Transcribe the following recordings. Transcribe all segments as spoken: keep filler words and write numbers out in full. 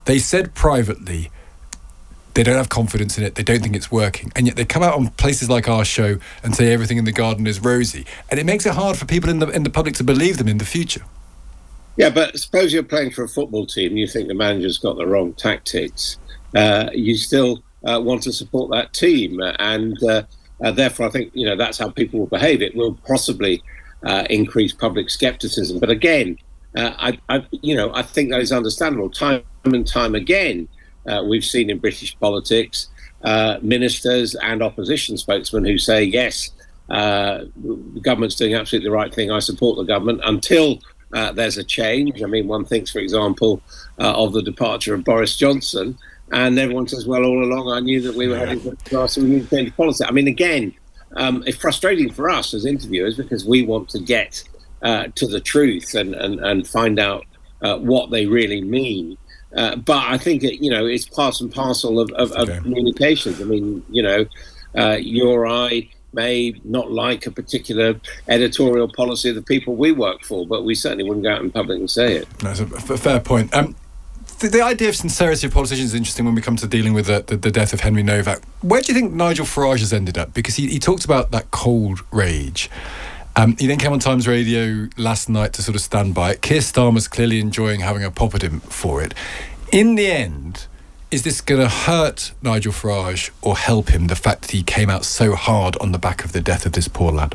They said privately they don't have confidence in it, they don't think it's working, and yet they come out on places like our show and say everything in the garden is rosy, and it makes it hard for people in the in the public to believe them in the future. Yeah, but suppose you're playing for a football team and you think the manager's got the wrong tactics. Uh, you still uh, want to support that team, and uh, uh, therefore I think, you know, that's how people will behave. It will possibly uh, increase public scepticism. But again, uh, I, I, you know, I think that is understandable. Time and time again, uh, we've seen in British politics uh, ministers and opposition spokesmen who say, yes, uh, the government's doing absolutely the right thing, I support the government, until Uh, there's a change. I mean, one thinks, for example, uh, of the departure of Boris Johnson, and everyone says, well, all along I knew that we were heading for class and we need to change policy. I mean, again, um, it's frustrating for us as interviewers because we want to get uh, to the truth and, and, and find out uh, what they really mean. Uh, but I think, it, you know, it's part and parcel of, of, of communications. I mean, you know, uh, you or I may not like a particular editorial policy of the people we work for, but we certainly wouldn't go out in public and say it. That's a f- fair point. Um, the, the idea of sincerity of politicians is interesting when we come to dealing with the, the, the death of Henry Novak. Where do you think Nigel Farage has ended up? Because he, he talked about that cold rage. Um, he then came on Times Radio last night to sort of stand by it. Keir Starmer's clearly enjoying having a pop at him for it. In the end, is this going to hurt Nigel Farage or help him, the fact that he came out so hard on the back of the death of this poor lad?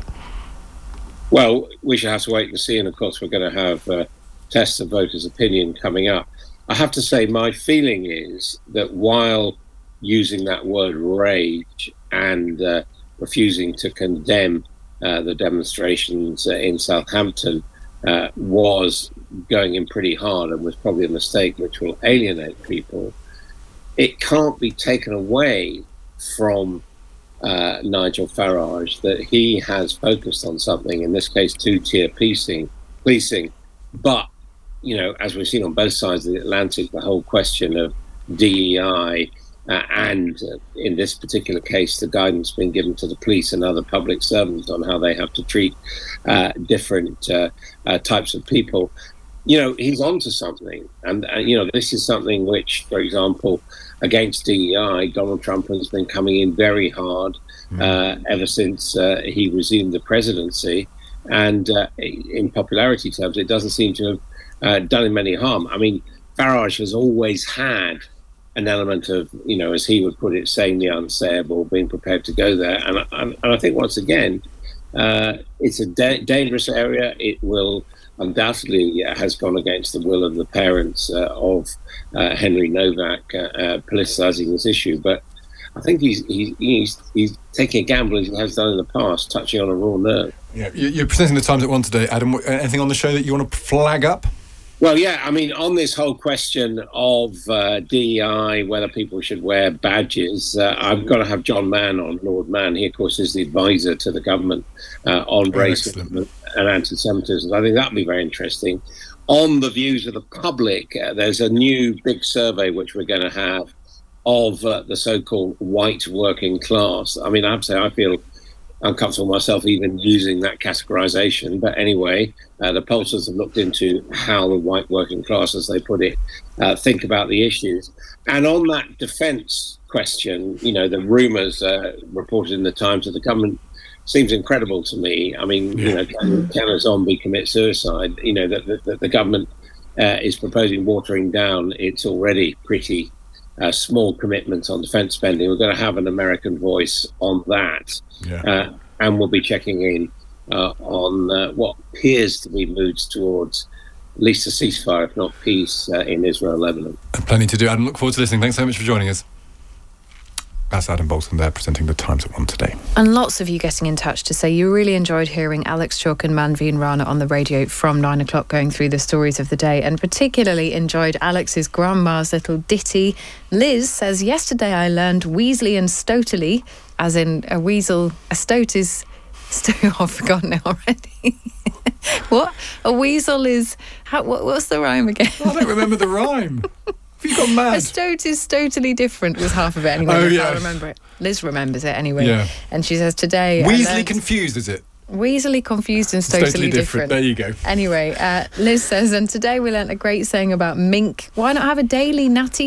Well, we shall have to wait and see. And, of course, we're going to have uh, tests of voters' opinion coming up. I have to say my feeling is that while using that word rage and uh, refusing to condemn uh, the demonstrations uh, in Southampton uh, was going in pretty hard and was probably a mistake which will alienate people, it can't be taken away from uh, Nigel Farage that he has focused on something, in this case, two-tier policing, policing. But, you know, as we've seen on both sides of the Atlantic, the whole question of D E I uh, and, uh, in this particular case, the guidance being given to the police and other public servants on how they have to treat uh, different uh, uh, types of people. You know, he's onto something. And, uh, you know, this is something which, for example, against D E I, Donald Trump has been coming in very hard uh, ever since uh, he resumed the presidency. And uh, in popularity terms, it doesn't seem to have uh, done him any harm. I mean, Farage has always had an element of, you know, as he would put it, saying the unsayable, being prepared to go there. And, and, and I think, once again, uh, it's a da- dangerous area. It will undoubtedly uh, has gone against the will of the parents uh, of uh, Henry Novak uh, uh, politicising this issue. But I think he's, he's he's he's taking a gamble, as he has done in the past, touching on a raw nerve. Yeah, you're presenting the Times at one today, Adam. Anything on the show that you want to flag up? Well, yeah, I mean, on this whole question of uh, D E I, whether people should wear badges, uh, I've got to have John Mann on, Lord Mann. He, of course, is the advisor to the government uh, on racism and anti-Semitism. I think that'll be very interesting. On the views of the public, uh, there's a new big survey which we're going to have of uh, the so-called white working class. I mean, I have to say, I feel uncomfortable myself even using that categorization. But anyway, uh, the pollsters have looked into how the white working class, as they put it, uh, think about the issues. And on that defense question, you know, the rumors uh, reported in the Times that the government seems incredible to me. I mean, you know, can, can a zombie commit suicide? You know, that the, the, the government uh, is proposing watering down its already pretty uh, small commitments on defense spending. We're going to have an American voice on that. Yeah. Uh, and we'll be checking in uh, on uh, what appears to be moves towards at least a ceasefire, if not peace, uh, in Israel, Lebanon. Plenty to do. Adam, look forward to listening. Thanks so much for joining us. That's Adam Bolton there, presenting the Times at one today. And lots of you getting in touch to say you really enjoyed hearing Alex Chalk and Manveen Rana on the radio from nine o'clock going through the stories of the day, and particularly enjoyed Alex's grandma's little ditty. Liz says, yesterday I learned Weasley and Stotely, as in a weasel, a stoat is... Sto- oh, I've forgotten it already. What? A weasel is... How, what, what's the rhyme again? I don't remember the rhyme. Have you got mad? A stoat is totally different was half of it anyway. Oh, I yeah. can't remember it. Liz remembers it anyway. Yeah. And she says today... Weasley learned... confused, is it? Weaselly, confused and totally, totally different. different. There you go. Anyway, uh, Liz says, and today we learnt a great saying about mink. Why not have a daily natty